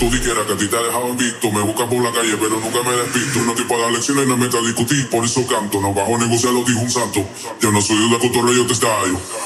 tú dijeras que a ti te dejaban visto. Me buscan por la calle, pero nunca me despisto. No estoy para dar lecciones, no me meto a discutir, por eso canto. No bajo a negociar, lo dijo un santo. Yo no soy de la cotorreo, yo te estallo.